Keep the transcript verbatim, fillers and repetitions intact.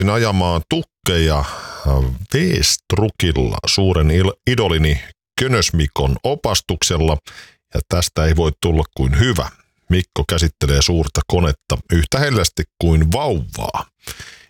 ajamaan tukkeja V-strukilla suuren idolini Könösmikon opastuksella, ja tästä ei voi tulla kuin hyvä. Mikko käsittelee suurta konetta yhtä hellästi kuin vauvaa.